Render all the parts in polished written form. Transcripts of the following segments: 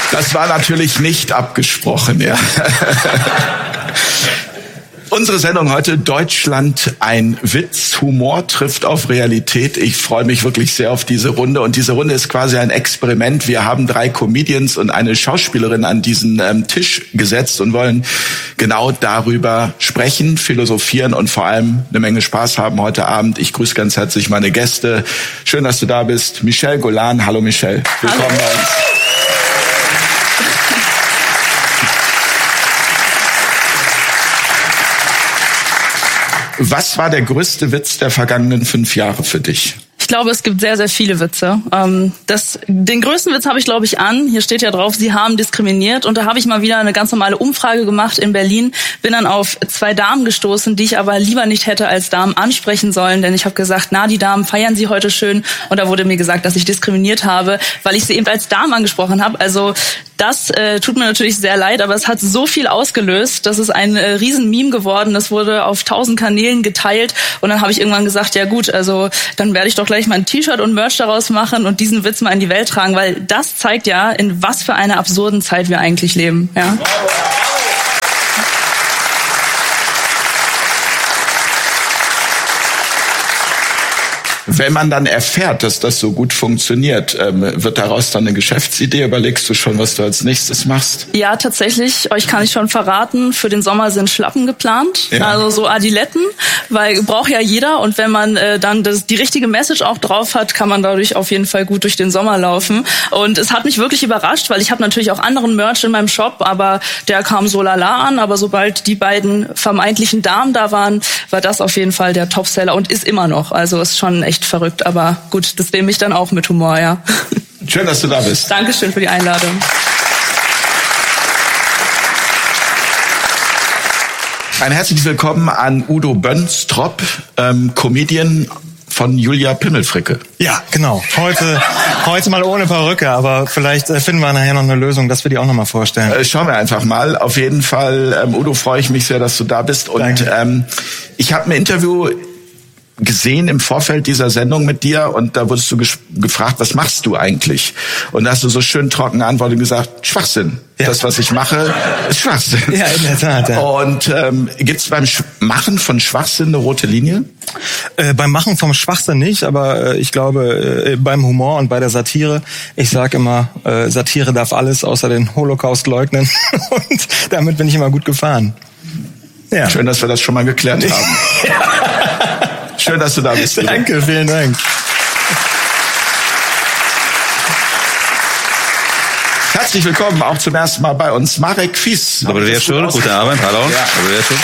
Das war natürlich nicht abgesprochen, ja. Unsere Sendung heute, Deutschland ein Witz, Humor trifft auf Realität. Ich freue mich wirklich sehr auf diese Runde und diese Runde ist quasi ein Experiment. Wir haben 3 Comedians und eine Schauspielerin an diesen Tisch gesetzt und wollen genau darüber sprechen, philosophieren und vor allem eine Menge Spaß haben heute Abend. Ich grüße ganz herzlich meine Gäste. Schön, dass du da bist. Michelle Golan. Hallo Michelle. Willkommen bei uns. Was war der größte Witz der vergangenen 5 Jahre für dich? Ich glaube, es gibt sehr, sehr viele Witze. Den größten Witz habe ich, glaube ich, an. Hier steht ja drauf, Sie haben diskriminiert. Und da habe ich mal wieder eine ganz normale Umfrage gemacht in Berlin. Bin dann auf 2 Damen gestoßen, die ich aber lieber nicht hätte als Damen ansprechen sollen. Denn ich habe gesagt, na, die Damen feiern Sie heute schön. Und da wurde mir gesagt, dass ich diskriminiert habe, weil ich sie eben als Damen angesprochen habe. Also das tut mir natürlich sehr leid, aber es hat so viel ausgelöst. Das ist ein riesen Meme geworden. Das wurde auf 1000 Kanälen geteilt. Und dann habe ich irgendwann gesagt, ja gut, also dann werde ich doch gleich mal ein T-Shirt und Merch daraus machen und diesen Witz mal in die Welt tragen, weil das zeigt ja, in was für einer absurden Zeit wir eigentlich leben. Ja. Wenn man dann erfährt, dass das so gut funktioniert, wird daraus dann eine Geschäftsidee? Überlegst du schon, was du als nächstes machst? Ja, tatsächlich. Euch kann ich schon verraten, für den Sommer sind Schlappen geplant. Ja. Also so Adiletten, weil braucht ja jeder. Und wenn man dann die richtige Message auch drauf hat, kann man dadurch auf jeden Fall gut durch den Sommer laufen. Und es hat mich wirklich überrascht, weil ich habe natürlich auch anderen Merch in meinem Shop, aber der kam so lala an. Aber sobald die beiden vermeintlichen Damen da waren, war das auf jeden Fall der Topseller und ist immer noch. Also ist schon echt verrückt, aber gut, das nehme ich dann auch mit Humor, ja. Schön, dass du da bist. Dankeschön für die Einladung. Ein herzliches Willkommen an Udo Bönstrop, Comedian von Julia Pimmelfricke. Ja, genau. Heute mal ohne Perücke, aber vielleicht finden wir nachher noch eine Lösung, dass wir die auch noch mal vorstellen. Schauen wir einfach mal. Auf jeden Fall, Udo, freue ich mich sehr, dass du da bist. Und ich habe ein Interview gesehen im Vorfeld dieser Sendung mit dir und da wurdest du gefragt, was machst du eigentlich? Und da hast du so schön trocken geantwortet und gesagt, Schwachsinn. Ja. Das, was ich mache, ist Schwachsinn. Ja, in der Tat. Ja. Und gibt's beim Machen von Schwachsinn eine rote Linie? Beim Machen vom Schwachsinn nicht, aber ich glaube beim Humor und bei der Satire, ich sage immer, Satire darf alles außer den Holocaust leugnen und damit bin ich immer gut gefahren. Ja. Schön, dass wir das schon mal geklärt haben. Schön, dass du da bist. Danke, vielen Dank. Herzlich willkommen auch zum ersten Mal bei uns, Marek Fies. Dobry wieczór, guten Abend, hallo. Ja. Dobry wieczór.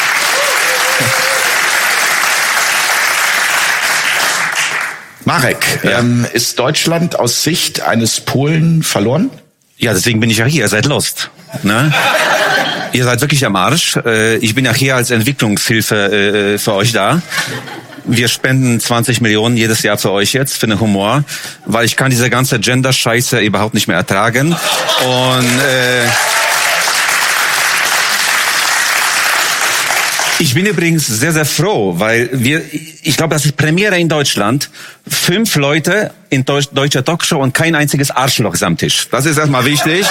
Marek, ist Deutschland aus Sicht eines Polen verloren? Ja, deswegen bin ich ja hier, ihr seid lost. Ne? Ihr seid wirklich am Arsch. Ich bin ja hier als Entwicklungshilfe für euch da. Wir spenden 20 Millionen jedes Jahr für euch jetzt, für den Humor, weil ich kann diese ganze Gender-Scheiße überhaupt nicht mehr ertragen. Und ich bin übrigens sehr, sehr froh, weil ich glaube, das ist Premiere in Deutschland. 5 Leute in deutscher Talkshow und kein einziges Arschloch ist am Tisch. Das ist erstmal wichtig.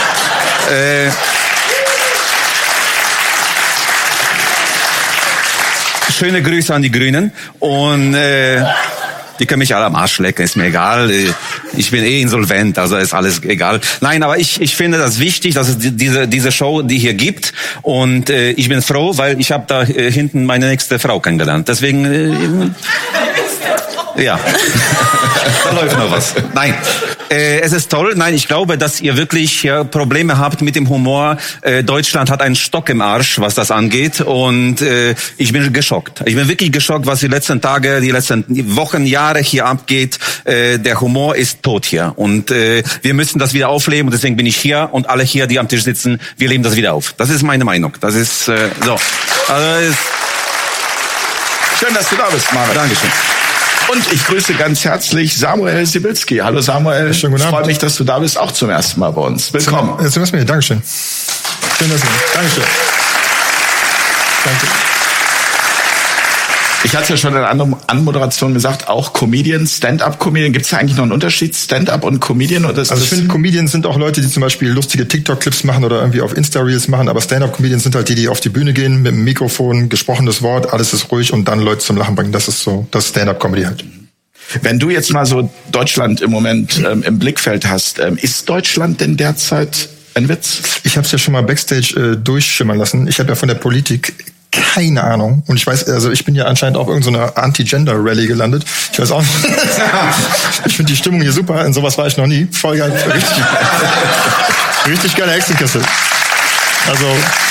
Schöne Grüße an die Grünen und die können mich alle am Arsch lecken, ist mir egal. Ich bin insolvent, also ist alles egal. Nein, aber ich finde das wichtig, dass es diese Show, die hier gibt und ich bin froh, weil ich habe da hinten meine nächste Frau kennengelernt. Deswegen ja, da läuft noch was. Nein, es ist toll. Nein, ich glaube, dass ihr wirklich hier Probleme habt mit dem Humor. Deutschland hat einen Stock im Arsch, was das angeht. Und ich bin geschockt. Ich bin wirklich geschockt, was die letzten Tage, die letzten Wochen, Jahre hier abgeht. Der Humor ist tot hier. Und wir müssen das wieder aufleben. Und deswegen bin ich hier und alle hier, die am Tisch sitzen, wir leben das wieder auf. Das ist meine Meinung. Das ist so. Also, schön, dass du da bist, Marek. Dankeschön. Und ich grüße ganz herzlich Samuel Sibilski. Hallo Samuel, ich freue mich, dass du da bist, auch zum ersten Mal bei uns. Willkommen. Dankeschön. Schön, dass du. Dankeschön. Danke. Ich hatte ja schon in einer Anmoderation gesagt, auch Comedian, Stand-up-Comedian. Gibt es da eigentlich noch einen Unterschied, Stand-up und Comedian? Oder also ich finde, Comedians sind auch Leute, die zum Beispiel lustige TikTok-Clips machen oder irgendwie auf Insta-Reels machen, aber Stand-up-Comedians sind halt die auf die Bühne gehen, mit dem Mikrofon, gesprochenes Wort, alles ist ruhig und dann Leute zum Lachen bringen. Das ist so, das Stand-up-Comedy halt. Wenn du jetzt mal so Deutschland im Moment im Blickfeld hast, ist Deutschland denn derzeit ein Witz? Ich habe es ja schon mal Backstage durchschimmern lassen. Ich habe ja von der Politik keine Ahnung. Und ich weiß, also ich bin ja anscheinend auch irgendeiner Anti-Gender-Rally gelandet. Ich weiß auch nicht. Ich finde die Stimmung hier super. In sowas war ich noch nie. Voll geil. Richtig geiler Hexenkessel. Also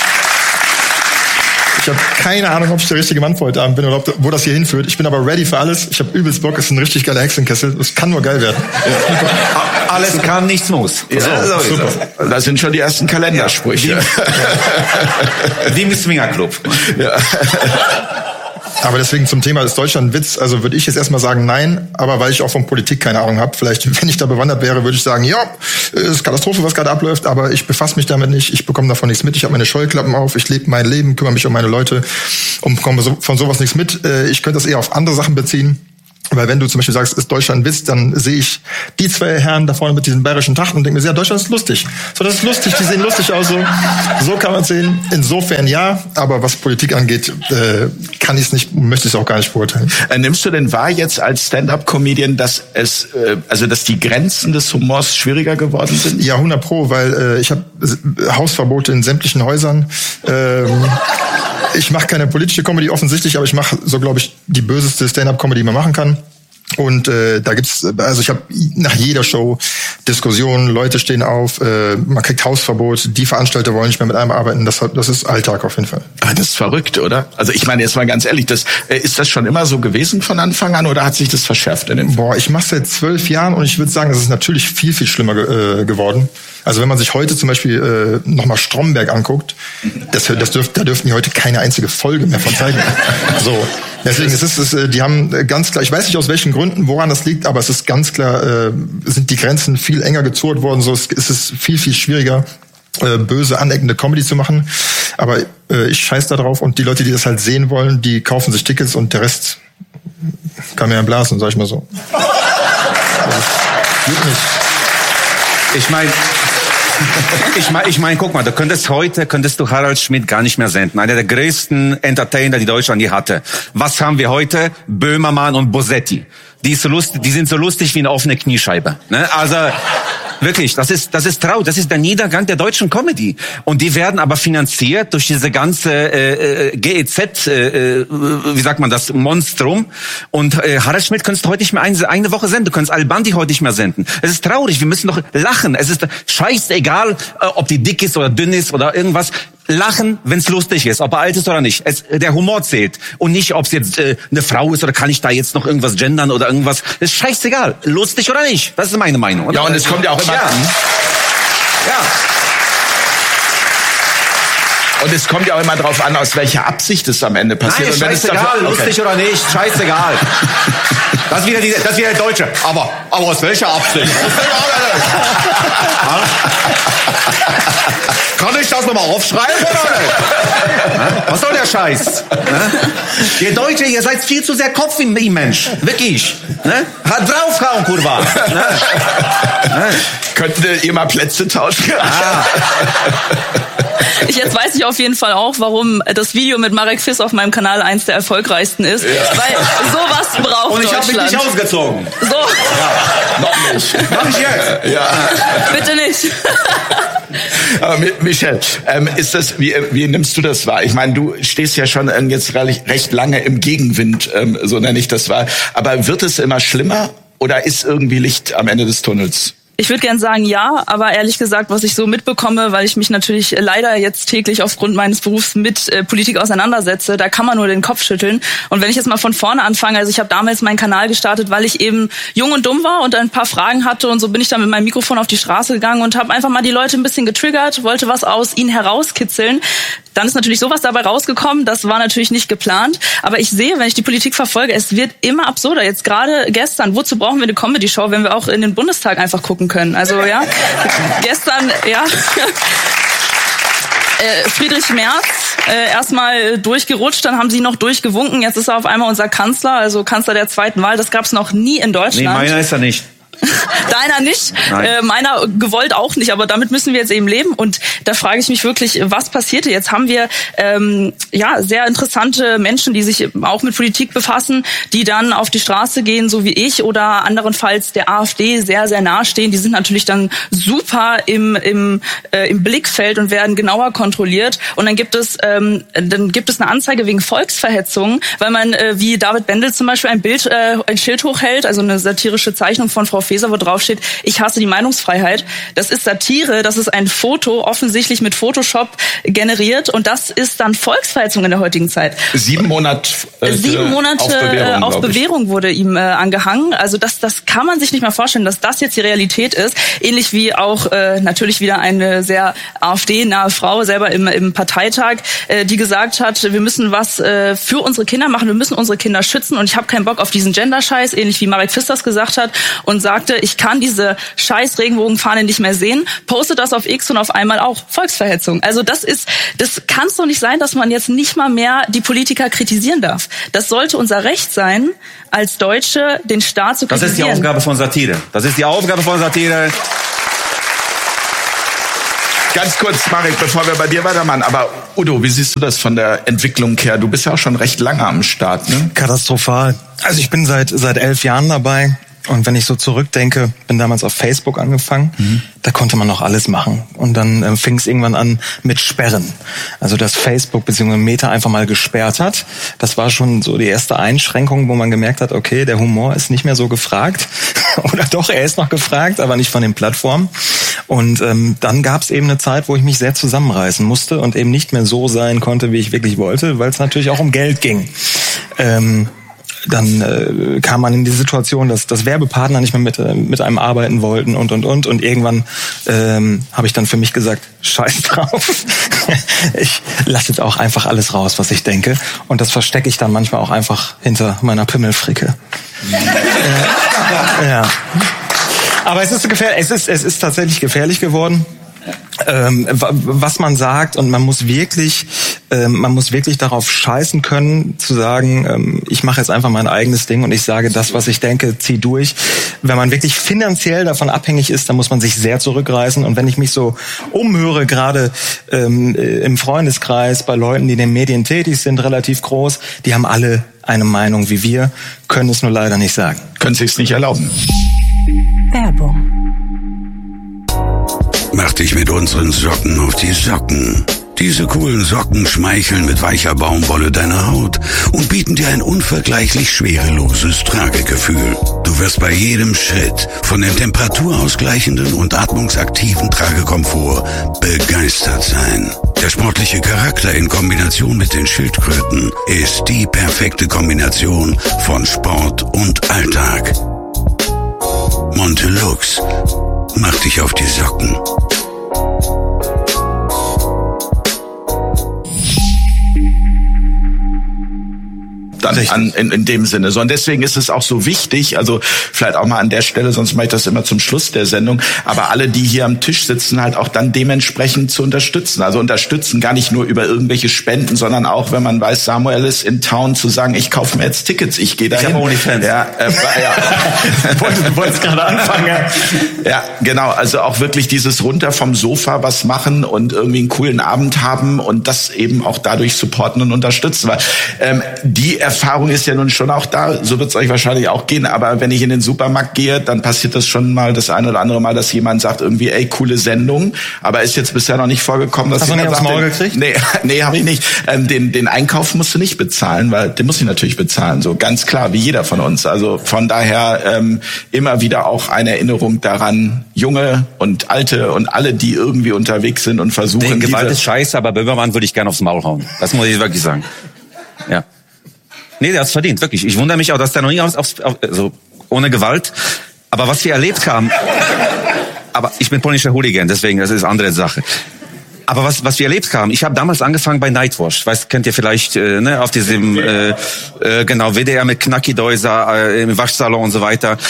ich habe keine Ahnung, ob ich der richtige Mann für heute Abend bin oder wo das hier hinführt. Ich bin aber ready für alles. Ich habe übelst Bock. Es ist ein richtig geiler Hexenkessel. Es kann nur geil werden. Ja. Alles kann, nichts muss. Ja, so super. Das sind schon die ersten Kalendersprüche. Wie im Swingerclub. Ja. Aber deswegen zum Thema, ist Deutschland ein Witz? Also würde ich jetzt erstmal sagen, nein. Aber weil ich auch von Politik keine Ahnung habe, vielleicht, wenn ich da bewandert wäre, würde ich sagen, ja, ist Katastrophe, was gerade abläuft. Aber ich befasse mich damit nicht. Ich bekomme davon nichts mit. Ich habe meine Scheuklappen auf. Ich lebe mein Leben, kümmere mich um meine Leute und bekomme von sowas nichts mit. Ich könnte das eher auf andere Sachen beziehen. Weil wenn du zum Beispiel sagst, ist Deutschland ein Witz, dann sehe ich die zwei Herren da vorne mit diesen bayerischen Trachten und denke mir, ja, Deutschland ist lustig. So, das ist lustig, die sehen lustig aus. So kann man sehen. Insofern ja, aber was Politik angeht, kann ich es nicht, möchte ich es auch gar nicht beurteilen. Nimmst du denn wahr jetzt als Stand-up-Comedian, dass dass die Grenzen des Humors schwieriger geworden sind? Ja, 100%, weil ich habe Hausverbote in sämtlichen Häusern. Ich mache keine politische Comedy offensichtlich, aber ich mache so, glaube ich, die böseste Stand-up-Comedy, die man machen kann. Und da gibt's, also ich habe nach jeder Show Diskussionen, Leute stehen auf, man kriegt Hausverbot, die Veranstalter wollen nicht mehr mit einem arbeiten, das ist Alltag auf jeden Fall. Aber das ist verrückt, oder? Also ich meine jetzt mal ganz ehrlich, ist das schon immer so gewesen von Anfang an oder hat sich das verschärft in den? Boah, ich mache seit 12 Jahren und ich würde sagen, das ist natürlich viel, viel schlimmer geworden. Also wenn man sich heute zum Beispiel nochmal Stromberg anguckt, da dürften die heute keine einzige Folge mehr von zeigen. So, deswegen die haben ganz klar, ich weiß nicht aus welchen Gründen, woran das liegt, aber es ist ganz klar, sind die Grenzen viel enger gezurrt worden. So, es ist viel, viel schwieriger, böse, aneckende Comedy zu machen. Aber ich scheiß da drauf und die Leute, die das halt sehen wollen, die kaufen sich Tickets und der Rest kann mir blasen, sag ich mal so. Geht nicht. Ich meine, guck mal, könntest du Harald Schmidt gar nicht mehr senden. Einer der größten Entertainer, die Deutschland je hatte. Was haben wir heute? Böhmermann und Bosetti. Die sind so lustig wie eine offene Kniescheibe. Ne? Also, wirklich, das ist traurig. Das ist der Niedergang der deutschen Comedy. Und die werden aber finanziert durch diese ganze GEZ, wie sagt man das, Monstrum. Und Harald Schmidt könntest du heute nicht mehr eine Woche senden. Du könntest Al-Bandi heute nicht mehr senden. Es ist traurig. Wir müssen doch lachen. Es ist scheißegal, ob die dick ist oder dünn ist oder irgendwas. Lachen, wenn's lustig ist, ob er alt ist oder nicht. Der Humor zählt. Und nicht, ob es jetzt eine Frau ist oder kann ich da jetzt noch irgendwas gendern oder irgendwas. Das ist scheißegal. Lustig oder nicht. Das ist meine Meinung. Oder? Ja, und es kommt ja auch immer... Ja. Und es kommt ja auch immer drauf an, aus welcher Absicht es am Ende passiert. Nein, scheißegal, lustig oder nicht, scheißegal. Das ist wieder der Deutsche. Aber aus welcher Absicht? Kann ich das nochmal aufschreiben oder nicht? Was soll der Scheiß? Ihr Deutsche, ihr seid viel zu sehr Kopf im Mensch. Wirklich. Hat draufhauen, Kurva. Könntet ihr mal Plätze tauschen? Jetzt weiß ich auf jeden Fall auch, warum das Video mit Marek Fiss auf meinem Kanal eins der erfolgreichsten ist. Ja. Weil sowas braucht Und ich habe mich Deutschland. nicht ausgezogen. So. Ja, noch nicht. Mach ich jetzt. Ja. Bitte nicht. Aber Michel, ist das, wie nimmst du das wahr? Ich meine, du stehst ja schon jetzt recht lange im Gegenwind, so nenne ich das wahr. Aber wird es immer schlimmer oder ist irgendwie Licht am Ende des Tunnels? Ich würde gern sagen ja, aber ehrlich gesagt, was ich so mitbekomme, weil ich mich natürlich leider jetzt täglich aufgrund meines Berufs mit Politik auseinandersetze, da kann man nur den Kopf schütteln. Und wenn ich jetzt mal von vorne anfange, also ich habe damals meinen Kanal gestartet, weil ich eben jung und dumm war und ein paar Fragen hatte und so bin ich dann mit meinem Mikrofon auf die Straße gegangen und habe einfach mal die Leute ein bisschen getriggert, wollte was aus ihnen herauskitzeln. Dann ist natürlich sowas dabei rausgekommen, das war natürlich nicht geplant. Aber ich sehe, wenn ich die Politik verfolge, es wird immer absurder. Jetzt gerade gestern, wozu brauchen wir eine Comedy-Show, wenn wir auch in den Bundestag einfach gucken können? Also ja, gestern, ja... Friedrich Merz erstmal durchgerutscht, dann haben sie noch durchgewunken, jetzt ist er auf einmal unser Kanzler, also Kanzler der zweiten Wahl. Das gab es noch nie in Deutschland. Nee, meiner ist er nicht. Deiner nicht, meiner gewollt auch nicht, aber damit müssen wir jetzt eben leben. Und da frage ich mich wirklich, was passierte? Jetzt haben wir sehr interessante Menschen, die sich auch mit Politik befassen, die dann auf die Straße gehen, so wie ich, oder anderenfalls der AfD sehr, sehr nahestehen. Die sind natürlich dann super im Blickfeld und werden genauer kontrolliert. Und dann gibt es eine Anzeige wegen Volksverhetzung, weil man, wie David Bendel zum Beispiel, ein Schild hochhält, also eine satirische Zeichnung von Frau Faeser, wo drauf steht, ich hasse die Meinungsfreiheit. Das ist Satire, das ist ein Foto, offensichtlich mit Photoshop generiert, und das ist dann Volksverhetzung in der heutigen Zeit. 7 Monate auf Bewährung wurde ihm angehangen. Also das kann man sich nicht mehr vorstellen, dass das jetzt die Realität ist. Ähnlich wie auch natürlich wieder eine sehr AfD-nahe Frau, selber im Parteitag, die gesagt hat, wir müssen was für unsere Kinder machen, wir müssen unsere Kinder schützen, und ich habe keinen Bock auf diesen Gender-Scheiß, ähnlich wie Marek Pfister gesagt hat, und sagte, ich kann diese scheiß Regenbogenfahne nicht mehr sehen, postet das auf X und auf einmal auch Volksverhetzung. Also das kann es doch nicht sein, dass man jetzt nicht mal mehr die Politiker kritisieren darf. Das sollte unser Recht sein, als Deutsche den Staat zu kritisieren. Das ist die Aufgabe von Satire. Ganz kurz, Marek, bevor wir bei dir weitermachen, aber Udo, wie siehst du das von der Entwicklung her? Du bist ja auch schon recht lange am Start, ne? Katastrophal. Also ich bin seit 11 Jahren dabei. Und wenn ich so zurückdenke, bin damals auf Facebook angefangen, da konnte man noch alles machen. Und dann fing es irgendwann an mit Sperren. Also dass Facebook bzw. Meta einfach mal gesperrt hat. Das war schon so die erste Einschränkung, wo man gemerkt hat, okay, der Humor ist nicht mehr so gefragt. Oder doch, er ist noch gefragt, aber nicht von den Plattformen. Und dann gab es eben eine Zeit, wo ich mich sehr zusammenreißen musste und eben nicht mehr so sein konnte, wie ich wirklich wollte, weil es natürlich auch um Geld ging. Dann kam man in die Situation, dass Werbepartner nicht mehr mit einem arbeiten wollten und irgendwann habe ich dann für mich gesagt, scheiß drauf. Ich lasse jetzt auch einfach alles raus, was ich denke, und das verstecke ich dann manchmal auch einfach hinter meiner Pimmelfricke. Ja. Aber es ist tatsächlich gefährlich geworden. Was man sagt, und man muss wirklich darauf scheißen können, zu sagen, ich mache jetzt einfach mein eigenes Ding und ich sage das, was ich denke, zieh durch. Wenn man wirklich finanziell davon abhängig ist, dann muss man sich sehr zurückreißen. Und wenn ich mich so umhöre, gerade im Freundeskreis, bei Leuten, die in den Medien tätig sind, relativ groß, die haben alle eine Meinung wie wir, können es nur leider nicht sagen. Können sich es nicht erlauben. Werbung. Mach dich mit unseren Socken auf die Socken. Diese coolen Socken schmeicheln mit weicher Baumwolle deiner Haut und bieten dir ein unvergleichlich schwereloses Tragegefühl. Du wirst bei jedem Schritt von dem temperaturausgleichenden und atmungsaktiven Tragekomfort begeistert sein. Der sportliche Charakter in Kombination mit den Schildkröten ist die perfekte Kombination von Sport und Alltag. Montelux, mach dich auf die Socken. Dann in dem Sinne. So, und deswegen ist es auch so wichtig, also vielleicht auch mal an der Stelle, sonst mache ich das immer zum Schluss der Sendung, aber alle, die hier am Tisch sitzen, halt auch dann dementsprechend zu unterstützen. Also unterstützen gar nicht nur über irgendwelche Spenden, sondern auch, wenn man weiß, Samuel ist in Town, zu sagen, ich kaufe mir jetzt Tickets, ich gehe dahin. Ich habe OnlyFans. Ja. Du wolltest gerade anfangen. Ja, genau. Also auch wirklich dieses runter vom Sofa was machen und irgendwie einen coolen Abend haben und das eben auch dadurch supporten und unterstützen. Weil die Erfahrung ist ja nun schon auch da, so wird es euch wahrscheinlich auch gehen, aber wenn ich in den Supermarkt gehe, dann passiert das schon mal das eine oder andere Mal, dass jemand sagt irgendwie, ey, coole Sendung, aber ist jetzt bisher noch nicht vorgekommen, dass jemand sagt, Maul gekriegt? Nee, habe ich nicht. Den Einkauf musst du nicht bezahlen, weil den muss ich natürlich bezahlen, so ganz klar, wie jeder von uns. Also von daher immer wieder auch eine Erinnerung daran, Junge und Alte und alle, die irgendwie unterwegs sind und versuchen... Den Gewalt ist scheiße, aber Böhmermann würde ich gerne aufs Maul hauen. Das muss ich wirklich sagen. Ja. Nee, der hat's verdient, wirklich. Ich wundere mich auch, dass der noch nie also ohne Gewalt. Aber was wir erlebt haben, aber ich bin polnischer Hooligan, deswegen, das ist eine andere Sache. Aber was wir erlebt haben, ich habe damals angefangen bei Nightwash, kennt ihr vielleicht, auf diesem, WDR mit Knacki Deuser, im Waschsalon und so weiter.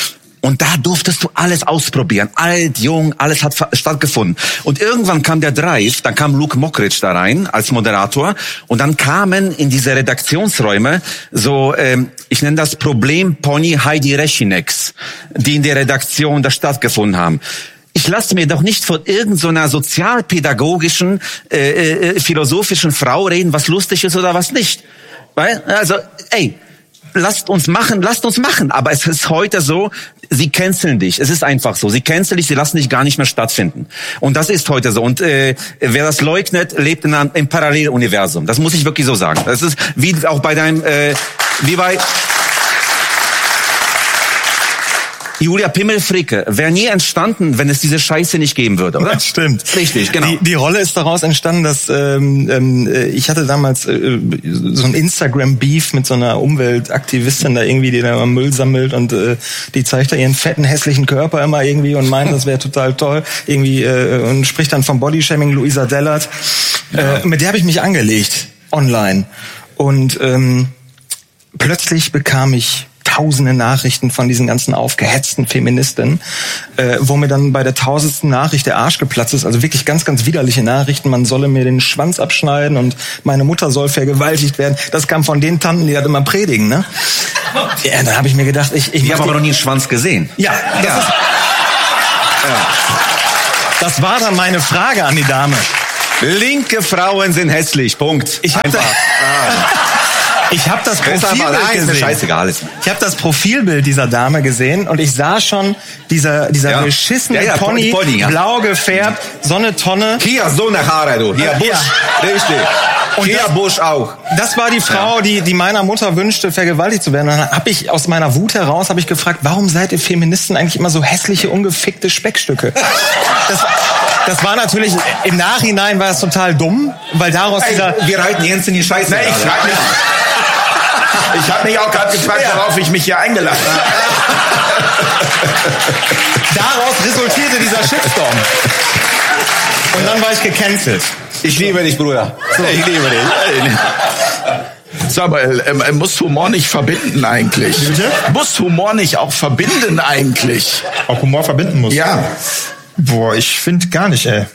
Und da durftest du alles ausprobieren. Alt, jung, alles hat stattgefunden. Und irgendwann kam der Drive, dann kam Luke Mockridge da rein als Moderator. Und dann kamen in diese Redaktionsräume so, ich nenne das Problempony Heidi Rechineks, die in der Redaktion da stattgefunden haben. Ich lasse mir doch nicht von irgendeiner sozialpädagogischen, philosophischen Frau reden, was lustig ist oder was nicht. Weil, also, lasst uns machen. Aber es ist heute so, sie canceln dich. Es ist einfach so. Sie canceln dich, sie lassen dich gar nicht mehr stattfinden. Und das ist heute so. Und wer das leugnet, lebt in einem Paralleluniversum. Das muss ich wirklich so sagen. Das ist wie auch bei deinem, wie bei Julia Pimmel-Fricke wäre nie entstanden, wenn es diese Scheiße nicht geben würde, oder? Das stimmt. Richtig, genau. Die Rolle ist daraus entstanden, dass ich hatte damals so ein Instagram-Beef mit so einer Umweltaktivistin da irgendwie, die da immer Müll sammelt und die zeigt da ihren fetten, hässlichen Körper immer irgendwie und meint, das wäre total toll irgendwie und spricht dann vom Bodyshaming, Luisa Dellert. Mit der habe ich mich angelegt, online. Und plötzlich bekam ich tausende Nachrichten von diesen ganzen aufgehetzten Feministinnen, wo mir dann bei der 1000. Nachricht der Arsch geplatzt ist, also wirklich ganz, ganz widerliche Nachrichten, man solle mir den Schwanz abschneiden und meine Mutter soll vergewaltigt werden. Das kam von den Tanten, die das immer predigen, ne? Ja, dann habe ich mir gedacht, ich habe aber noch nie einen Schwanz gesehen. Ja. Das war dann meine Frage an die Dame. Linke Frauen sind hässlich, Punkt. Ich habe das Profilbild gesehen. Scheißegal. Ich habe das Profilbild dieser Dame gesehen und ich sah schon dieser beschissene Pony, blau gefärbt, so eine Tonne. Hier, so eine Haare, du. Hier, Busch. Richtig. Und hier, Busch auch. Das war die Frau, die meiner Mutter wünschte, vergewaltigt zu werden. Und dann habe ich aus meiner Wut heraus gefragt, warum seid ihr Feministen eigentlich immer so hässliche, ungefickte Speckstücke? Das war natürlich, im Nachhinein war es total dumm, weil daraus wir reiten Jens in die Scheiße. Nee, ich habe mich auch gerade gefragt, worauf ich mich hier eingelassen habe. Daraus resultierte dieser Shitstorm. Und dann war ich gecancelt. Ich liebe dich, Bruder. Ich liebe dich. Sag mal, muss Humor nicht verbinden eigentlich? Bitte? Muss Humor nicht auch verbinden eigentlich? Auch Humor verbinden muss? Ja. Boah, ich finde gar nicht, ey.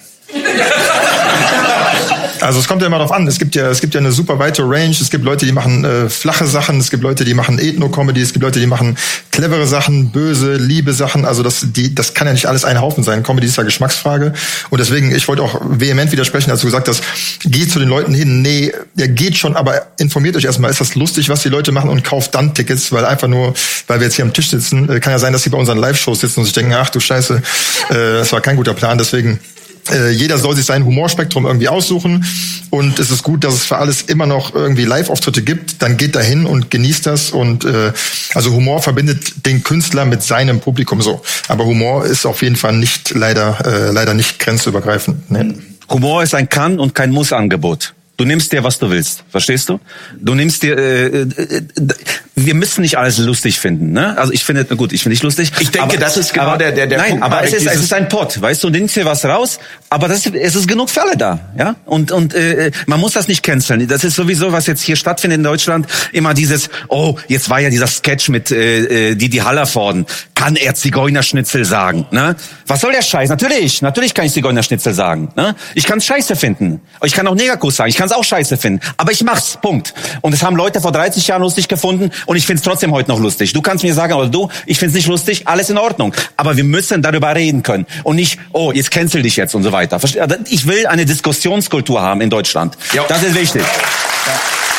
Also es kommt ja immer darauf an. Es gibt ja eine super weite Range. Es gibt Leute, die machen flache Sachen. Es gibt Leute, die machen Ethno-Comedy. Es gibt Leute, die machen clevere Sachen, böse, liebe Sachen. Also das kann ja nicht alles ein Haufen sein. Comedy ist ja Geschmacksfrage. Und deswegen, ich wollte auch vehement widersprechen, als du gesagt hast, geht zu den Leuten hin. Nee, der geht schon, aber informiert euch erstmal. Ist das lustig, was die Leute machen, und kauft dann Tickets, weil wir jetzt hier am Tisch sitzen, kann ja sein, dass sie bei unseren Live-Shows sitzen und sich denken, ach du Scheiße, das war kein guter Plan. Deswegen, jeder soll sich sein Humorspektrum irgendwie aussuchen, und es ist gut, dass es für alles immer noch irgendwie Live-Auftritte gibt. Dann geht dahin und genießt das, und also Humor verbindet den Künstler mit seinem Publikum so. Aber Humor ist auf jeden Fall nicht leider nicht grenzübergreifend. Nee. Humor ist ein Kann- und kein Muss-Angebot. Du nimmst dir, was du willst. Verstehst du? Du nimmst dir, wir müssen nicht alles lustig finden, ne? Also ich finde nicht lustig. Ich denke, das ist genau der nein, Punkt. Aber es ist ein Pot, weißt du, du nimmst dir was raus, aber es ist genug für alle da, ja? Und man muss das nicht canceln. Das ist sowieso, was jetzt hier stattfindet in Deutschland, immer dieses, jetzt war ja dieser Sketch mit Didi Hallervorden. Kann er Zigeunerschnitzel sagen, ne? Was soll der Scheiß? Natürlich kann ich Zigeunerschnitzel sagen, ne? Ich kann Scheiße finden. Ich kann auch Negerkuss sagen. Ich kann es auch scheiße finden. Aber ich mach's. Punkt. Und es haben Leute vor 30 Jahren lustig gefunden, und ich find's trotzdem heute noch lustig. Du kannst mir sagen, oder du, ich find's nicht lustig, alles in Ordnung. Aber wir müssen darüber reden können. Und nicht, jetzt cancel dich jetzt und so weiter. Ich will eine Diskussionskultur haben in Deutschland. Jo. Das ist wichtig. Ja.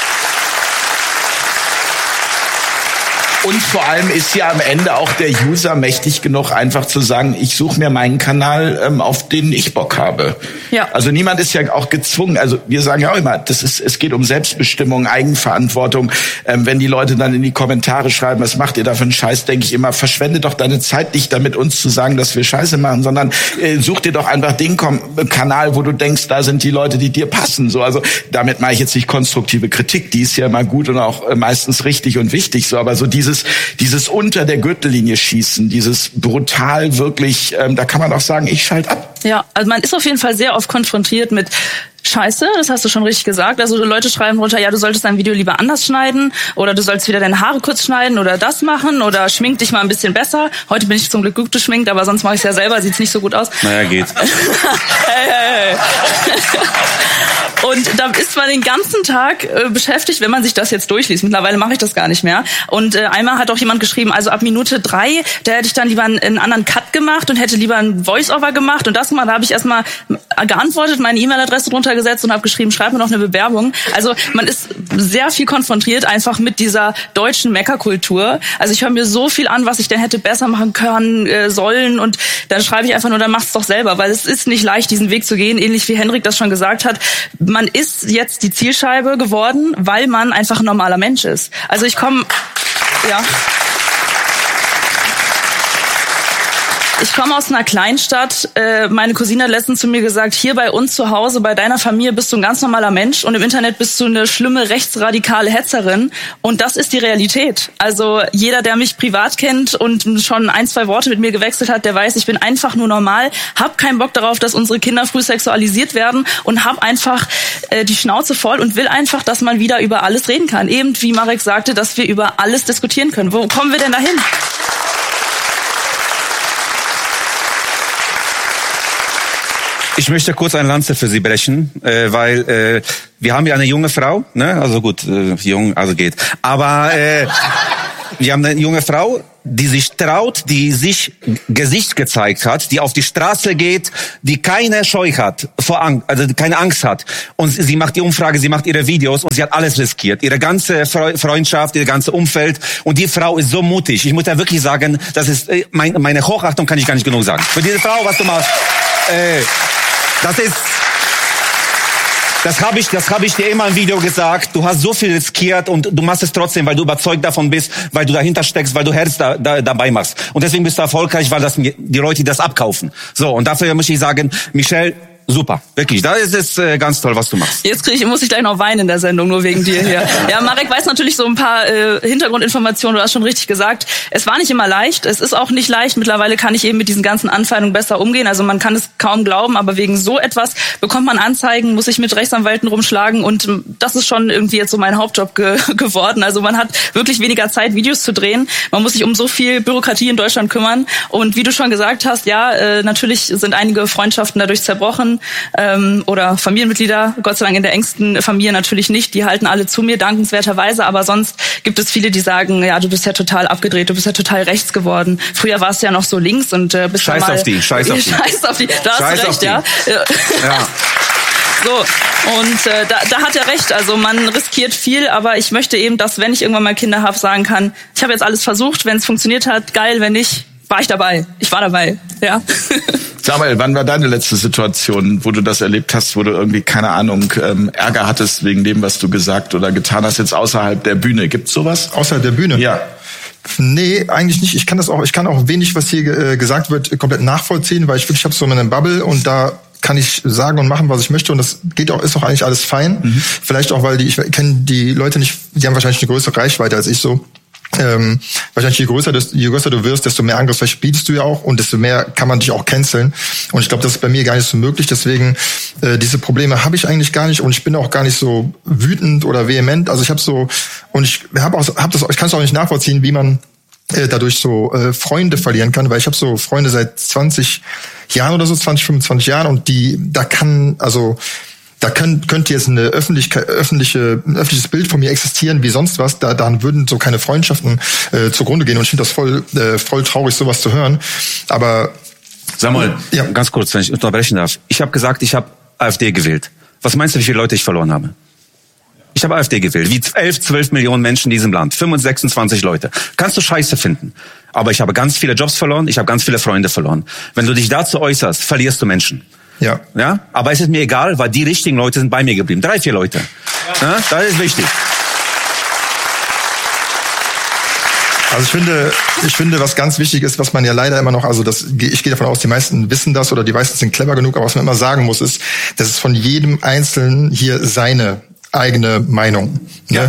Und vor allem ist ja am Ende auch der User mächtig genug, einfach zu sagen, ich suche mir meinen Kanal, auf den ich Bock habe. Ja. Also niemand ist ja auch gezwungen. Also wir sagen ja auch immer, es geht um Selbstbestimmung, Eigenverantwortung. Wenn die Leute dann in die Kommentare schreiben, was macht ihr da für einen Scheiß, denke ich immer, verschwende doch deine Zeit nicht damit, uns zu sagen, dass wir Scheiße machen, sondern such dir doch einfach den Kanal, wo du denkst, da sind die Leute, die dir passen. So, also damit mache ich jetzt nicht konstruktive Kritik, die ist ja immer gut und auch meistens richtig und wichtig. So, aber so dieses unter der Gürtellinie schießen, dieses brutal wirklich, da kann man auch sagen, ich schalte ab. Ja, also man ist auf jeden Fall sehr oft konfrontiert mit Scheiße, das hast du schon richtig gesagt. Also Leute schreiben runter, ja, du solltest dein Video lieber anders schneiden oder du sollst wieder deine Haare kurz schneiden oder das machen oder schmink dich mal ein bisschen besser. Heute bin ich zum Glück gut geschminkt, aber sonst mache ich es ja selber, sieht's nicht so gut aus. Naja, geht. Hey. Und da ist man den ganzen Tag beschäftigt, wenn man sich das jetzt durchliest. Mittlerweile mache ich das gar nicht mehr. Und einmal hat auch jemand geschrieben, also ab Minute 3, da hätte ich dann lieber einen anderen Cut gemacht und hätte lieber ein Voice-Over gemacht und das gemacht. Da habe ich erstmal geantwortet, meine E-Mail-Adresse drunter gesetzt und habe geschrieben, schreib mir noch eine Bewerbung. Also man ist sehr viel konfrontiert einfach mit dieser deutschen Meckerkultur. Also ich höre mir so viel an, was ich denn hätte besser machen können, sollen und dann schreibe ich einfach nur, dann mach's doch selber, weil es ist nicht leicht, diesen Weg zu gehen, ähnlich wie Henrik das schon gesagt hat. Man ist jetzt die Zielscheibe geworden, weil man einfach ein normaler Mensch ist. Also ich komme aus einer Kleinstadt. Meine Cousine hat letztens zu mir gesagt, hier bei uns zu Hause, bei deiner Familie bist du ein ganz normaler Mensch und im Internet bist du eine schlimme rechtsradikale Hetzerin. Und das ist die Realität. Also jeder, der mich privat kennt und schon 1-2 Worte mit mir gewechselt hat, der weiß, ich bin einfach nur normal, hab keinen Bock darauf, dass unsere Kinder früh sexualisiert werden und hab einfach die Schnauze voll und will einfach, dass man wieder über alles reden kann. Eben wie Marek sagte, dass wir über alles diskutieren können. Wo kommen wir denn dahin? Ich möchte kurz eine Lanze für Sie brechen, weil wir haben ja eine junge Frau, ne? Also gut, jung, also geht. Aber wir haben eine junge Frau, die sich traut, die sich Gesicht gezeigt hat, die auf die Straße geht, die keine Scheu hat, also keine Angst hat. Und sie macht die Umfrage, sie macht ihre Videos und sie hat alles riskiert. Ihre ganze Freundschaft, ihr ganze Umfeld. Und die Frau ist so mutig. Ich muss ja wirklich sagen, das ist meine Hochachtung kann ich gar nicht genug sagen. Für diese Frau, was du machst. Das habe ich dir immer im Video gesagt. Du hast so viel riskiert und du machst es trotzdem, weil du überzeugt davon bist, weil du dahinter steckst, weil du Herz dabei machst. Und deswegen bist du erfolgreich, weil die Leute das abkaufen. So, und dafür muss ich sagen, Michelle, super, wirklich. Da ist es ganz toll, was du machst. Jetzt muss ich gleich noch weinen in der Sendung, nur wegen dir hier. Ja, Marek weiß natürlich so ein paar Hintergrundinformationen, du hast schon richtig gesagt. Es war nicht immer leicht, es ist auch nicht leicht. Mittlerweile kann ich eben mit diesen ganzen Anfeindungen besser umgehen. Also man kann es kaum glauben, aber wegen so etwas bekommt man Anzeigen, muss sich mit Rechtsanwälten rumschlagen und das ist schon irgendwie jetzt so mein Hauptjob geworden. Also man hat wirklich weniger Zeit, Videos zu drehen. Man muss sich um so viel Bürokratie in Deutschland kümmern und wie du schon gesagt hast, ja, natürlich sind einige Freundschaften dadurch zerbrochen. Oder Familienmitglieder, Gott sei Dank in der engsten Familie natürlich nicht, die halten alle zu mir, dankenswerterweise, aber sonst gibt es viele, die sagen, ja, du bist ja total abgedreht, du bist ja total rechts geworden. Früher warst du ja noch so links und bist Scheiß mal... auf die. Scheiß auf die, da hast du recht, ja. Ja. So, und da hat er recht, also man riskiert viel, aber ich möchte eben, dass, wenn ich irgendwann mal Kinder habe, sagen kann, ich habe jetzt alles versucht, wenn es funktioniert hat, geil, wenn nicht, war ich dabei. Ich war dabei, ja. Samuel, wann war deine letzte Situation, wo du das erlebt hast, wo du irgendwie, keine Ahnung, Ärger hattest wegen dem, was du gesagt oder getan hast, jetzt außerhalb der Bühne? Gibt's sowas? Außerhalb der Bühne? Ja. Nee, eigentlich nicht. Ich kann auch wenig, was hier gesagt wird, komplett nachvollziehen, weil ich habe so meine Bubble und da kann ich sagen und machen, was ich möchte und das ist auch eigentlich alles fein. Mhm. Vielleicht auch, weil ich kenne die Leute nicht, die haben wahrscheinlich eine größere Reichweite als ich so. Wahrscheinlich je größer du wirst, desto mehr Angriffsfläche bietest du ja auch und desto mehr kann man dich auch canceln. Und ich glaube, das ist bei mir gar nicht so möglich. Deswegen diese Probleme habe ich eigentlich gar nicht und ich bin auch gar nicht so wütend oder vehement. Also ich kann es auch nicht nachvollziehen, wie man dadurch so Freunde verlieren kann, weil ich habe so Freunde seit 20 Jahren oder so, 20, 25 Jahren und da könnte jetzt ein öffentliches Bild von mir existieren wie sonst was, dann würden so keine Freundschaften zugrunde gehen und ich finde das voll traurig, sowas zu hören. Aber Samuel, ja. Ganz kurz, wenn ich unterbrechen darf. Ich habe gesagt, ich habe AfD gewählt. Was meinst du, wie viele Leute ich verloren habe? Ich habe AfD gewählt, wie 11, 12 Millionen Menschen in diesem Land, 26 Leute. Kannst du Scheiße finden. Aber ich habe ganz viele Jobs verloren, ich habe ganz viele Freunde verloren. Wenn du dich dazu äußerst, verlierst du Menschen. Ja. Ja. Aber es ist mir egal, weil die richtigen Leute sind bei mir geblieben. 3, 4 Leute. Ja, das ist wichtig. Also ich finde, was ganz wichtig ist, was man ja leider immer noch, ich gehe davon aus, die meisten wissen das oder die meisten sind clever genug, aber was man immer sagen muss, ist, das ist von jedem Einzelnen hier seine eigene Meinung. Ne? Ja.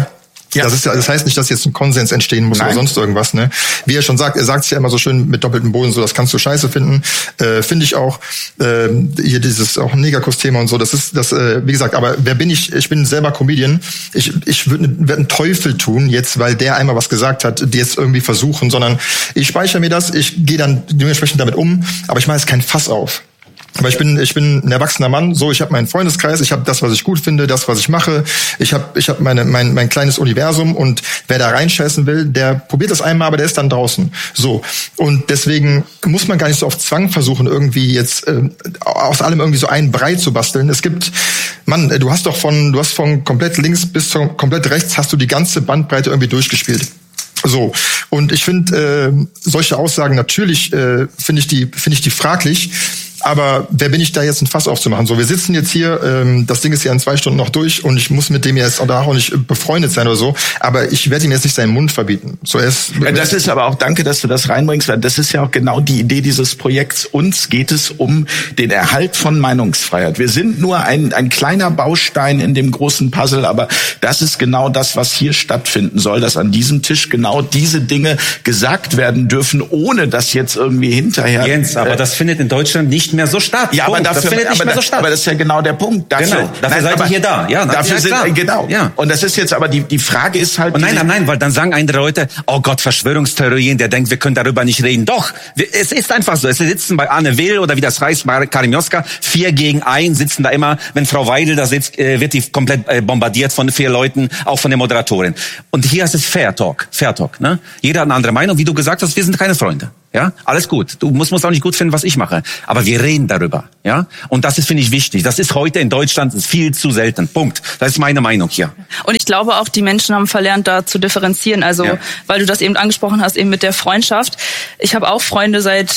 Ja. Das heißt nicht, dass jetzt ein Konsens entstehen muss oder sonst irgendwas, ne? Wie er schon sagt, er sagt es ja immer so schön mit doppeltem Boden, so, das kannst du scheiße finden. Finde ich auch. Hier dieses auch Negerkuss-Thema und so, das ist, wie gesagt, aber wer bin ich? Ich bin selber Comedian. Ich würde einen Teufel tun, jetzt, weil der einmal was gesagt hat, die jetzt irgendwie versuchen, sondern ich speichere mir das, ich gehe dann dementsprechend damit um, aber ich mache jetzt kein Fass auf. Aber ich bin ein erwachsener Mann, so, ich habe meinen Freundeskreis, ich habe das, was ich gut finde, das, was ich mache, ich habe mein kleines Universum, und wer da reinscheißen will, der probiert das einmal, aber der ist dann draußen. So, und deswegen muss man gar nicht so auf Zwang versuchen, irgendwie jetzt aus allem irgendwie so einen Brei zu basteln. Es gibt, Mann, du hast von komplett links bis komplett rechts hast du die ganze Bandbreite irgendwie durchgespielt. So, und ich finde solche Aussagen natürlich finde ich die fraglich. Aber wer bin ich da jetzt ein Fass aufzumachen? So, wir sitzen jetzt hier, das Ding ist ja in 2 Stunden noch durch, und ich muss mit dem jetzt auch nicht befreundet sein oder so, aber ich werde ihm jetzt nicht seinen Mund verbieten. So, das ist aber auch, danke, dass du das reinbringst, weil das ist ja auch genau die Idee dieses Projekts. Uns geht es um den Erhalt von Meinungsfreiheit. Wir sind nur ein kleiner Baustein in dem großen Puzzle, aber das ist genau das, was hier stattfinden soll, dass an diesem Tisch genau diese Dinge gesagt werden dürfen, ohne dass jetzt irgendwie hinterher... Jens, aber das findet in Deutschland nicht mehr so statt. Ja, aber das ist ja genau der Punkt. Dafür seid ihr hier da. Ja, dafür ja, sind, genau. Ja. Und das ist jetzt aber die Frage ist halt... Und nein, weil dann sagen andere Leute, oh Gott, Verschwörungstheorien, der denkt, wir können darüber nicht reden. Doch, es ist einfach so. Es sitzen bei Anne Will oder wie das heißt, bei Karim Joska, 4 gegen 1 sitzen da immer. Wenn Frau Weidel da sitzt, wird die komplett bombardiert von 4 Leuten, auch von der Moderatorin. Und hier ist es Fair Talk, ne? Jeder hat eine andere Meinung. Wie du gesagt hast, wir sind keine Freunde. Ja, alles gut. Du musst auch nicht gut finden, was ich mache. Aber wir reden darüber. Ja, und das ist, finde ich, wichtig. Das ist heute in Deutschland viel zu selten. Punkt. Das ist meine Meinung hier. Und ich glaube auch, die Menschen haben verlernt, da zu differenzieren. Also, weil du das eben angesprochen hast, eben mit der Freundschaft. Ich habe auch Freunde seit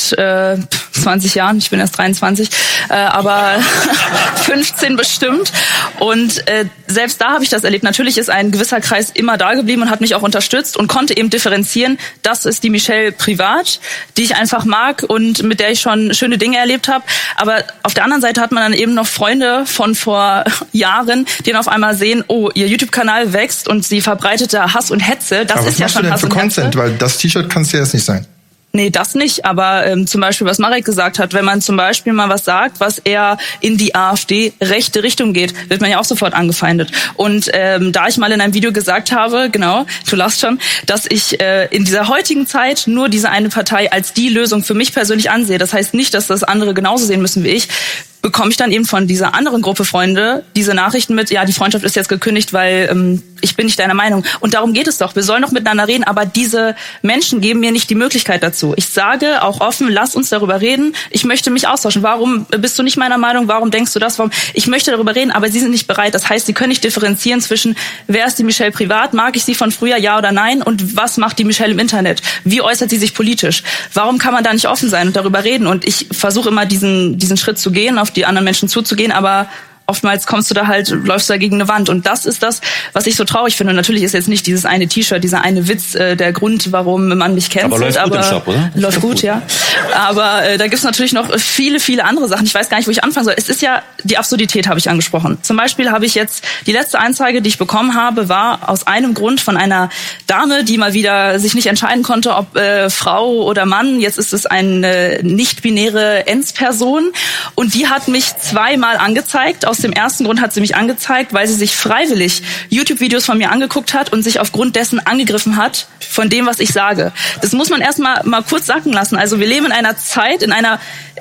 20 Jahren. Ich bin erst 23. Aber 15 bestimmt. Und selbst da habe ich das erlebt. Natürlich ist ein gewisser Kreis immer da geblieben und hat mich auch unterstützt und konnte eben differenzieren. Das ist die Michelle privat, die ich einfach mag und mit der ich schon schöne Dinge erlebt habe. Aber auf der anderen Seite hat man dann eben noch Freunde von vor Jahren, die dann auf einmal sehen, oh, ihr YouTube-Kanal wächst und sie verbreitet da Hass und Hetze. Das ist ja schon Hass und Hetze. Was machst du denn für Content? Weil das T-Shirt kann es ja jetzt nicht sein. Nee, das nicht, aber zum Beispiel, was Marek gesagt hat, wenn man zum Beispiel mal was sagt, was eher in die AfD-rechte Richtung geht, wird man ja auch sofort angefeindet. Und da ich mal in einem Video gesagt habe, genau, du lachst schon, dass ich in dieser heutigen Zeit nur diese eine Partei als die Lösung für mich persönlich ansehe, das heißt nicht, dass das andere genauso sehen müssen wie ich, bekomme ich dann eben von dieser anderen Gruppe Freunde diese Nachrichten mit, ja, die Freundschaft ist jetzt gekündigt, weil ich bin nicht deiner Meinung. Und darum geht es doch. Wir sollen doch miteinander reden, aber diese Menschen geben mir nicht die Möglichkeit dazu. Ich sage auch offen, lass uns darüber reden. Ich möchte mich austauschen. Warum bist du nicht meiner Meinung? Warum denkst du das? Warum? Ich möchte darüber reden, aber sie sind nicht bereit. Das heißt, sie können nicht differenzieren zwischen, wer ist die Michelle privat? Mag ich sie von früher, ja oder nein? Und was macht die Michelle im Internet? Wie äußert sie sich politisch? Warum kann man da nicht offen sein und darüber reden? Und ich versuche immer diesen Schritt zu gehen, auf die anderen Menschen zuzugehen, aber oftmals läufst du da gegen eine Wand. Und das ist das, was ich so traurig finde. Und natürlich ist jetzt nicht dieses eine T-Shirt, dieser eine Witz der Grund, warum man mich kennt. Aber läuft gut im Shop, oder? Läuft gut, ja. Aber da gibt's natürlich noch viele, viele andere Sachen. Ich weiß gar nicht, wo ich anfangen soll. Es ist ja, die Absurdität habe ich angesprochen. Zum Beispiel habe ich jetzt, die letzte Anzeige, die ich bekommen habe, war aus einem Grund von einer Dame, die mal wieder sich nicht entscheiden konnte, ob Frau oder Mann. Jetzt ist es eine nicht-binäre Ens-Person. Und die hat mich 2-mal angezeigt. Aus dem ersten Grund hat sie mich angezeigt, weil sie sich freiwillig YouTube-Videos von mir angeguckt hat und sich aufgrund dessen angegriffen hat von dem, was ich sage. Das muss man erstmal mal kurz sacken lassen. Also wir leben in einer Zeit, in einer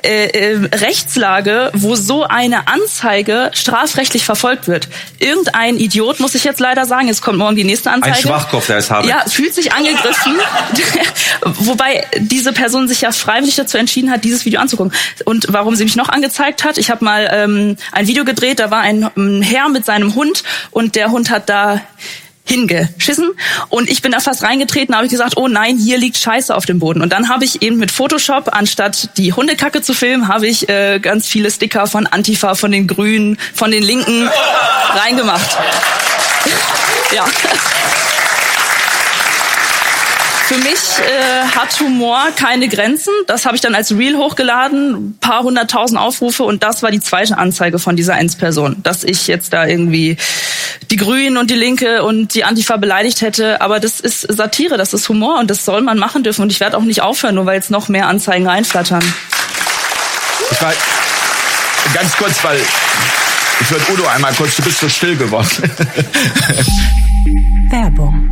Rechtslage, wo so eine Anzeige strafrechtlich verfolgt wird. Irgendein Idiot, muss ich jetzt leider sagen, jetzt kommt morgen die nächste Anzeige. Ein Schwachkopf, der es habe. Ja, fühlt sich angegriffen. Wobei diese Person sich ja freiwillig dazu entschieden hat, dieses Video anzugucken. Und warum sie mich noch angezeigt hat, ich habe mal ein Video gedreht, da war ein Herr mit seinem Hund und der Hund hat da hingeschissen und ich bin da fast reingetreten, habe ich gesagt, oh nein, hier liegt Scheiße auf dem Boden. Und dann habe ich eben mit Photoshop, anstatt die Hundekacke zu filmen, habe ich ganz viele Sticker von Antifa, von den Grünen, von den Linken reingemacht. Ja. Für mich hat Humor keine Grenzen. Das habe ich dann als Reel hochgeladen, ein paar 100.000 Aufrufe und das war die zweite Anzeige von dieser Ends-Person, dass ich jetzt da irgendwie die Grünen und die Linke und die Antifa beleidigt hätte. Aber das ist Satire, das ist Humor und das soll man machen dürfen und ich werde auch nicht aufhören, nur weil jetzt noch mehr Anzeigen reinflattern. Ich war ganz kurz, weil ich würde Udo einmal kurz, du bist so still geworden. Werbung.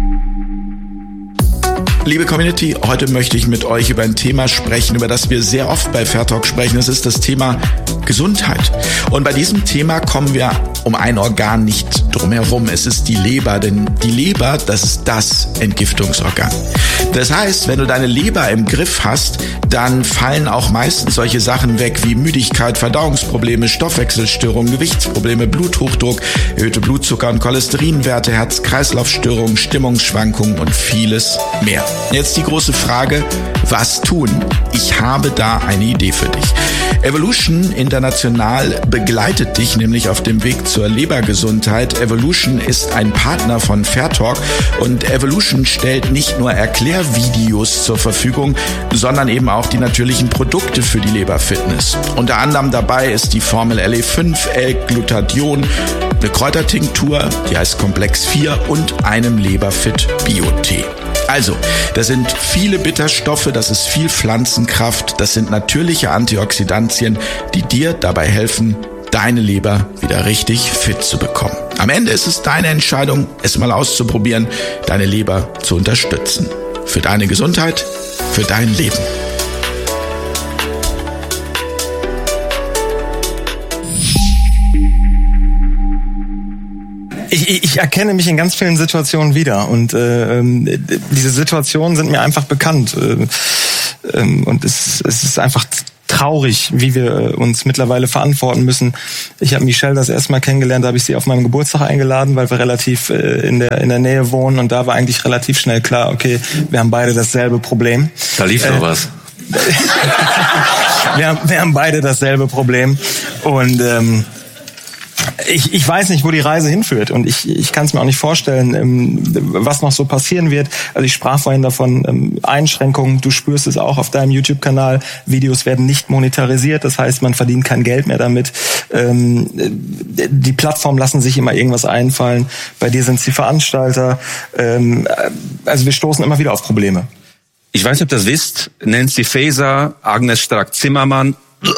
Liebe Community, heute möchte ich mit euch über ein Thema sprechen, über das wir sehr oft bei Fair Talk sprechen. Es ist das Thema Gesundheit. Und bei diesem Thema kommen wir um ein Organ nicht drum herum. Es ist die Leber, denn die Leber, das ist das Entgiftungsorgan. Das heißt, wenn du deine Leber im Griff hast, dann fallen auch meistens solche Sachen weg wie Müdigkeit, Verdauungsprobleme, Stoffwechselstörungen, Gewichtsprobleme, Bluthochdruck, erhöhte Blutzucker- und Cholesterinwerte, Herz-Kreislauf-Störungen, Stimmungsschwankungen und vieles mehr. Jetzt die große Frage, was tun? Ich habe da eine Idee für dich. Evolution International begleitet dich nämlich auf dem Weg zur Lebergesundheit. Evolution ist ein Partner von Fair Talk und Evolution stellt nicht nur Erklärvideos zur Verfügung, sondern eben auch die natürlichen Produkte für die Leberfitness. Unter anderem dabei ist die Formel LE5, L-Glutathion, eine Kräutertinktur, die heißt Komplex 4 und einem Leberfit Bio-Tee. Also, das sind viele Bitterstoffe, das ist viel Pflanzenkraft, das sind natürliche Antioxidantien, die dir dabei helfen, deine Leber wieder richtig fit zu bekommen. Am Ende ist es deine Entscheidung, es mal auszuprobieren, deine Leber zu unterstützen. Für deine Gesundheit, für dein Leben. Ich erkenne mich in ganz vielen Situationen wieder und diese Situationen sind mir einfach bekannt und es ist einfach traurig, wie wir uns mittlerweile verantworten müssen. Ich habe Michelle das erste Mal kennengelernt, da habe ich sie auf meinem Geburtstag eingeladen, weil wir relativ in der Nähe wohnen und da war eigentlich relativ schnell klar, okay, wir haben beide dasselbe Problem. Da lief doch was. Wir haben beide dasselbe Problem und ich weiß nicht, wo die Reise hinführt und ich kann es mir auch nicht vorstellen, was noch so passieren wird. Also ich sprach vorhin davon, Einschränkungen, du spürst es auch auf deinem YouTube-Kanal, Videos werden nicht monetarisiert, das heißt, man verdient kein Geld mehr damit. Die Plattformen lassen sich immer irgendwas einfallen, bei dir sind es die Veranstalter, also wir stoßen immer wieder auf Probleme. Ich weiß nicht, ob ihr das wisst, Nancy Faeser, Agnes Strack-Zimmermann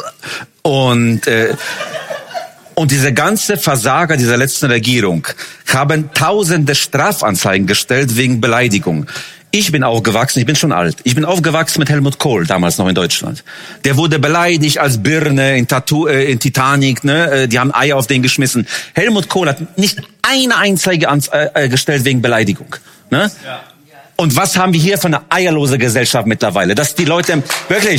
und diese ganze Versager dieser letzten Regierung haben tausende Strafanzeigen gestellt wegen Beleidigung. Ich bin aufgewachsen, ich bin schon alt. Ich bin aufgewachsen mit Helmut Kohl, damals noch in Deutschland. Der wurde beleidigt als Birne in Titanic, ne? Die haben Eier auf den geschmissen. Helmut Kohl hat nicht eine Anzeige gestellt wegen Beleidigung, ne? Ja. Und was haben wir hier für eine eierlose Gesellschaft mittlerweile? Dass die Leute wirklich,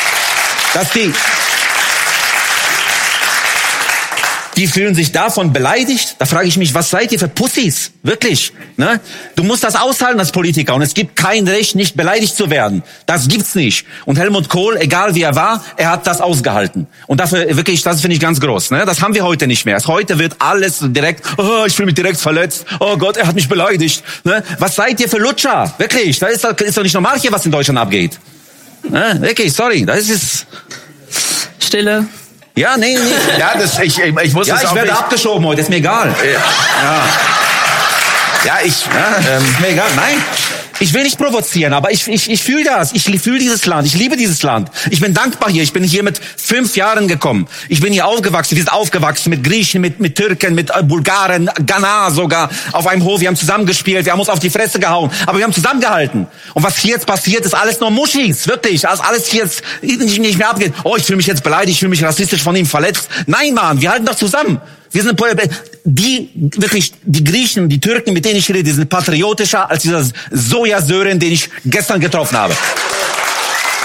die fühlen sich davon beleidigt. Da frage ich mich, was seid ihr für Pussys? Wirklich, ne? Du musst das aushalten als Politiker und es gibt kein Recht, nicht beleidigt zu werden. Das gibt's nicht. Und Helmut Kohl, egal wie er war, er hat das ausgehalten. Und dafür wirklich, das finde ich ganz groß, ne? Das haben wir heute nicht mehr. Heute wird alles direkt, oh, ich fühle mich direkt verletzt. Oh Gott, er hat mich beleidigt, ne? Was seid ihr für Lutscher? Wirklich, das ist doch nicht normal hier, was in Deutschland abgeht. Ne? Wirklich, sorry, das ist Stille. Ja, nee. Ja, ich muss ja, das ich auch werde nicht. abgeschoben heute, ist mir egal. Ist mir egal, nein. Ich will nicht provozieren, aber ich fühle das. Ich fühle dieses Land. Ich liebe dieses Land. Ich bin dankbar hier. Ich bin hier mit 5 Jahren gekommen. Ich bin hier aufgewachsen. Wir sind aufgewachsen mit Griechen, mit Türken, mit Bulgaren, Ghana sogar auf einem Hof. Wir haben zusammengespielt. Wir haben uns auf die Fresse gehauen. Aber wir haben zusammengehalten. Und was hier jetzt passiert, ist alles nur Muschis. Wirklich. Alles hier jetzt nicht mehr abgeht. Oh, ich fühle mich jetzt beleidigt. Ich fühle mich rassistisch von ihm verletzt. Nein, Mann. Wir halten doch zusammen. Wir sind die Griechen, die Türken, mit denen ich rede, die sind patriotischer als dieser Sojasören, den ich gestern getroffen habe.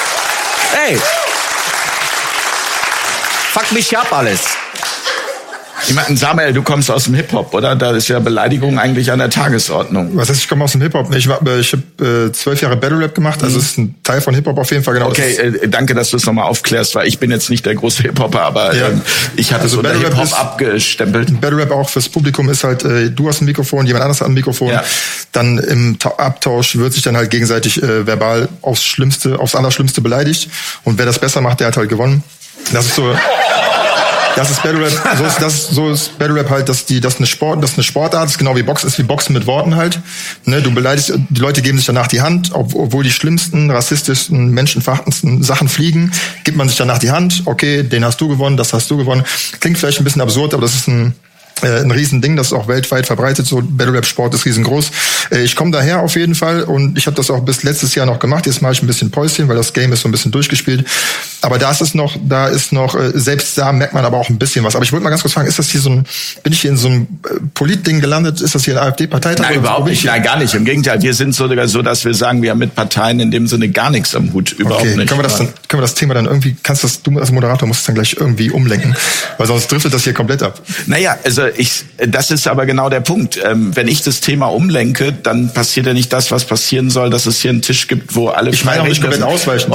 Hey! Fuck mich ab alles. Ich meine, Samuel, du kommst aus dem Hip-Hop, oder? Da ist ja Beleidigung eigentlich an der Tagesordnung. Was heißt, ich komme aus dem Hip-Hop? Ich habe 12 Jahre Battle Rap gemacht, also es ist ein Teil von Hip-Hop auf jeden Fall. Genau. Okay, danke, dass du es nochmal aufklärst, weil ich bin jetzt nicht der große Hip-Hopper, aber ich hatte so Battle Hip-Hop abgestempelt. Battle Rap auch fürs Publikum ist halt, du hast ein Mikrofon, jemand anderes hat ein Mikrofon. Ja. Dann im Abtausch wird sich dann halt gegenseitig verbal aufs Allerschlimmste beleidigt. Und wer das besser macht, der hat halt gewonnen. Das ist so... Das ist Battle Rap, so ist Battle Rap halt, das ist eine Sportart, das ist genau wie Boxen, ist wie Boxen mit Worten halt. Ne, du beleidigst, die Leute geben sich danach die Hand, obwohl die schlimmsten, rassistischsten, menschenverachtendsten Sachen fliegen, gibt man sich danach die Hand, okay, den hast du gewonnen, das hast du gewonnen. Klingt vielleicht ein bisschen absurd, aber das ist ein Riesending, das ist auch weltweit verbreitet, so Battle Rap Sport ist riesengroß. Ich komme daher auf jeden Fall und ich habe das auch bis letztes Jahr noch gemacht. Jetzt mache ich ein bisschen Päuschen, weil das Game ist so ein bisschen durchgespielt. Aber da ist noch, selbst da merkt man aber auch ein bisschen was. Aber ich wollte mal ganz kurz fragen, ist das hier bin ich hier in so einem Politding gelandet? Ist das hier ein AfD-Parteitag? Nein, überhaupt nicht. Nein, gar nicht. Im Gegenteil, wir sind sogar so, dass wir sagen, wir haben mit Parteien in dem Sinne gar nichts am Hut. Überhaupt nicht. Können wir das Thema dann irgendwie, du als Moderator musst es dann gleich irgendwie umlenken. Weil sonst driftet das hier komplett ab. Naja, also das ist aber genau der Punkt. Wenn ich das Thema umlenke, dann passiert ja nicht das, was passieren soll, dass es hier einen Tisch gibt, wo alle ich meine auch nicht komplett ausweichen.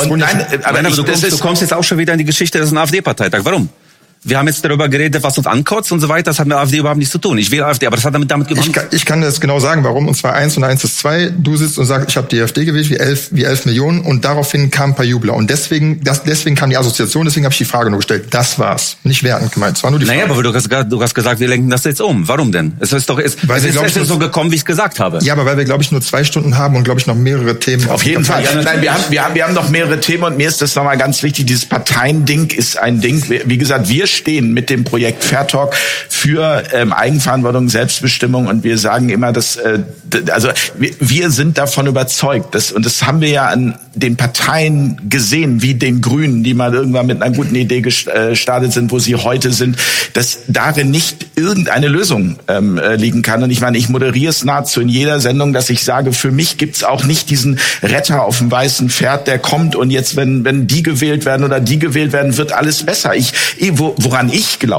Du kommst jetzt auch schon wieder in die Geschichte, das ist ein AfD-Parteitag. Warum? Wir haben jetzt darüber geredet, was uns ankotzt und so weiter. Das hat mit AfD überhaupt nichts zu tun. Ich wähle AfD, aber das hat damit gemacht. Ich kann das genau sagen, warum. Und zwar 1 und 1 ist 2. Du sitzt und sagst, ich habe die AfD gewählt, wie 11 Millionen. Und daraufhin kamen ein paar Jubler. Und deswegen kam die Assoziation, deswegen habe ich die Frage nur gestellt. Das war's. Nicht wertend gemeint. Es war nur die Frage. Naja, aber du hast gesagt, wir lenken das jetzt um. Warum denn? Es ist so gekommen, wie ich es gesagt habe. Ja, aber weil wir, glaube ich, nur 2 Stunden haben und, glaube ich, noch mehrere Themen. Auf jeden Fall. Nein, wir haben noch mehrere Themen und mir ist das nochmal ganz wichtig. Dieses Parteiending ist ein Ding. Wie gesagt, wir stehen mit dem Projekt Fair Talk für Eigenverantwortung, Selbstbestimmung und wir sagen immer, dass wir sind davon überzeugt, und das haben wir ja an den Parteien gesehen, wie den Grünen, die mal irgendwann mit einer guten Idee gestartet sind, wo sie heute sind, dass darin nicht irgendeine Lösung liegen kann. Und ich meine, ich moderiere es nahezu in jeder Sendung, dass ich sage, für mich gibt's auch nicht diesen Retter auf dem weißen Pferd, der kommt und jetzt, wenn die gewählt werden oder die gewählt werden, wird alles besser. Woran ich glaube,